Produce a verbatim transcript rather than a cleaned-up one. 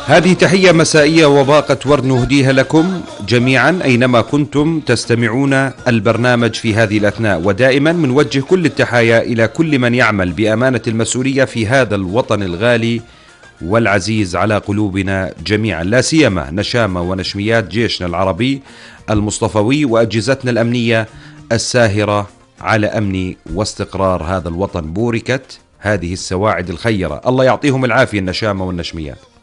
هذه تحية مسائية وباقة ورد نهديها لكم جميعا أينما كنتم تستمعون البرنامج في هذه الأثناء، ودائما منوجه كل التحايا إلى كل من يعمل بأمانة المسؤولية في هذا الوطن الغالي والعزيز على قلوبنا جميعا، لا سيما نشامة ونشميات جيشنا العربي المصطفوي وأجهزتنا الأمنية الساهرة على أمن واستقرار هذا الوطن. بوركت هذه السواعد الخيرة، الله يعطيهم العافية النشامة والنشميات.